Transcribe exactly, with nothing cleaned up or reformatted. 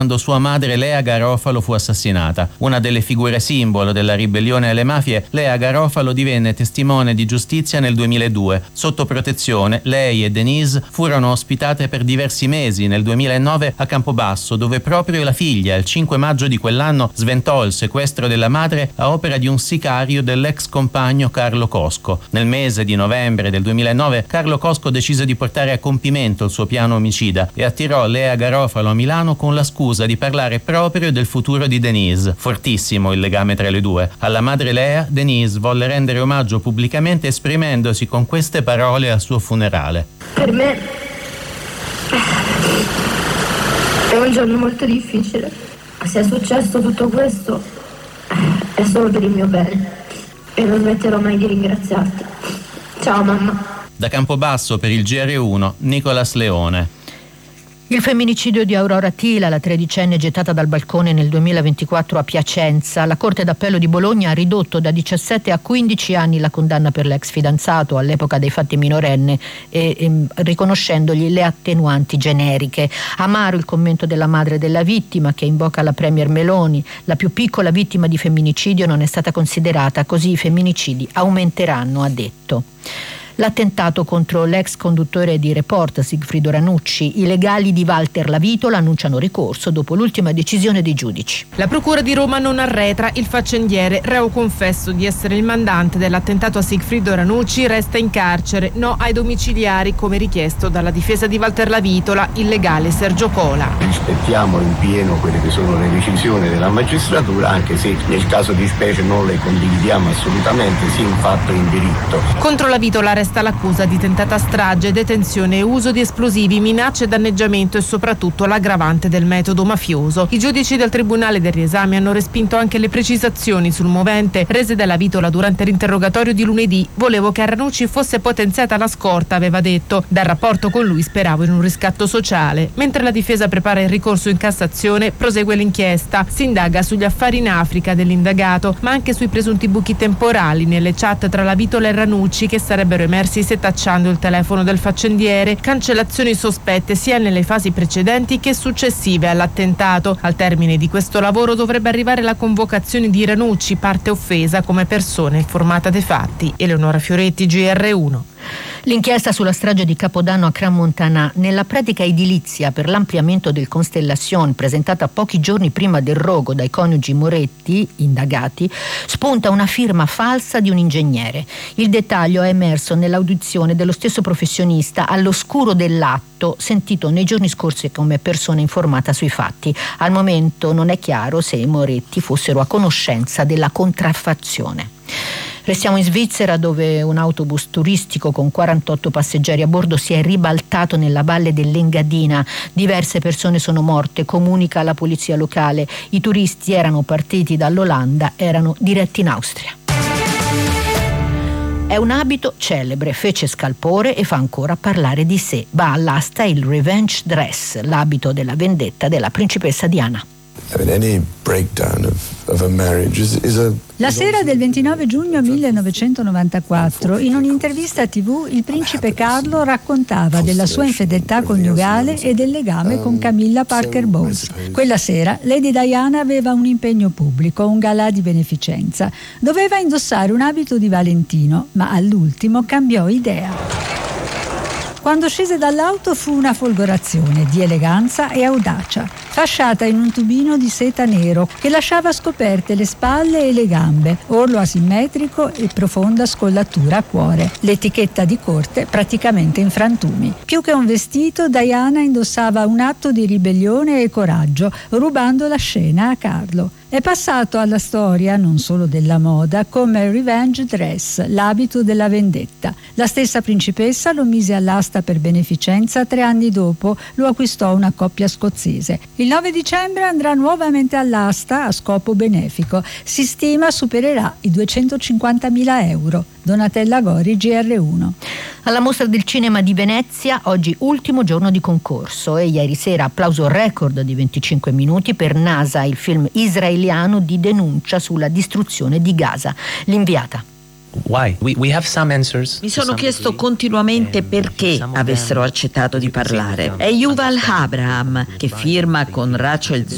quando sua madre Lea Garofalo fu assassinata. Una delle figure simbolo della ribellione alle mafie, Lea Garofalo divenne testimone di giustizia nel duemiladue. Sotto protezione, lei e Denise furono ospitate per diversi mesi nel duemilanove a Campobasso, dove proprio la figlia, il cinque maggio di quell'anno, sventò il sequestro della madre a opera di un sicario dell'ex compagno Carlo Cosco. Nel mese di novembre del duemilanove, Carlo Cosco decise di portare a compimento il suo piano omicida e attirò Lea Garofalo a Milano con la scusa di parlare proprio del futuro di Denise. Fortissimo il legame tra le due. Alla madre Lea, Denise volle rendere omaggio pubblicamente esprimendosi con queste parole al suo funerale. Per me è un giorno molto difficile. Se è successo tutto questo è solo per il mio bene e non smetterò mai di ringraziarti. Ciao mamma. Da Campobasso per il G R uno, Nicolas Leone. Il femminicidio di Aurora Tila, la tredicenne gettata dal balcone nel duemilaventiquattro a Piacenza. La Corte d'Appello di Bologna ha ridotto da diciassette a quindici anni la condanna per l'ex fidanzato, all'epoca dei fatti minorenne, e, e, riconoscendogli le attenuanti generiche. Amaro il commento della madre della vittima, che invoca la premier Meloni. La più piccola vittima di femminicidio non è stata considerata, così i femminicidi aumenteranno, ha detto. L'attentato contro l'ex conduttore di Report Sigfrido Ranucci. I legali di Walter Lavitola annunciano ricorso dopo l'ultima decisione dei giudici. La procura di Roma non arretra. Il faccendiere, reo confesso di essere il mandante dell'attentato a Sigfrido Ranucci, resta in carcere. No ai domiciliari, come richiesto dalla difesa di Walter Lavitola, il legale Sergio Cola. Rispettiamo in pieno quelle che sono le decisioni della magistratura, anche se nel caso di specie non le condividiamo assolutamente, sia in fatto e in diritto. Contro Lavitola resta l'accusa di tentata strage, detenzione e uso di esplosivi, minacce e danneggiamento e soprattutto l'aggravante del metodo mafioso. I giudici del Tribunale del riesame hanno respinto anche le precisazioni sul movente rese dalla Vitola durante l'interrogatorio di lunedì. Volevo che a Ranucci fosse potenziata la scorta, aveva detto. Dal rapporto con lui speravo in un riscatto sociale. Mentre la difesa prepara il ricorso in Cassazione, prosegue l'inchiesta. Si indaga sugli affari in Africa dell'indagato, ma anche sui presunti buchi temporali nelle chat tra la Vitola e Ranucci che sarebbero emersi setacciando il telefono del faccendiere, cancellazioni sospette sia nelle fasi precedenti che successive all'attentato. Al termine di questo lavoro dovrebbe arrivare la convocazione di Ranucci, parte offesa come persona informata dei fatti. Eleonora Fioretti, G R uno. L'inchiesta sulla strage di Capodanno a Crans-Montana. Nella pratica edilizia per l'ampliamento del Constellation, presentata pochi giorni prima del rogo dai coniugi Moretti, indagati, spunta una firma falsa di un ingegnere. Il dettaglio è emerso nell'audizione dello stesso professionista all'oscuro dell'atto, sentito nei giorni scorsi come persona informata sui fatti. Al momento non è chiaro se i Moretti fossero a conoscenza della contraffazione. Restiamo in Svizzera, dove un autobus turistico con quarantotto passeggeri a bordo si è ribaltato nella valle dell'Engadina. Diverse persone sono morte, comunica la polizia locale. I turisti erano partiti dall'Olanda, erano diretti in Austria. È un abito celebre, fece scalpore e fa ancora parlare di sé. Va all'asta il revenge dress, l'abito della vendetta della principessa Diana. La sera del ventinove giugno millenovecentonovantaquattro, in un'intervista tivù, il principe Carlo raccontava della sua infedeltà coniugale e del legame con Camilla Parker Bowles. Quella sera Lady Diana aveva un impegno pubblico, un galà di beneficenza. Doveva indossare un abito di Valentino, ma all'ultimo cambiò idea. Quando scese dall'auto fu una folgorazione di eleganza e audacia, fasciata in un tubino di seta nero che lasciava scoperte le spalle e le gambe, orlo asimmetrico e profonda scollatura a cuore, l'etichetta di corte praticamente in frantumi. Più che un vestito, Diana indossava un atto di ribellione e coraggio, rubando la scena a Carlo. È passato alla storia, non solo della moda, come revenge dress, l'abito della vendetta. La stessa principessa lo mise all'asta per beneficenza, tre anni dopo lo acquistò una coppia scozzese. Il nove dicembre andrà nuovamente all'asta a scopo benefico. Si stima supererà i duecentocinquantamila euro. Donatella Gori, G R uno. Alla Mostra del Cinema di Venezia, oggi ultimo giorno di concorso e ieri sera applauso record di venticinque minuti per NASA, il film israeliano di denuncia sulla distruzione di Gaza. L'inviata. Why? We, we have some answers. Mi sono chiesto continuamente perché avessero accettato di parlare. È Yuval Abraham che firma con Rachel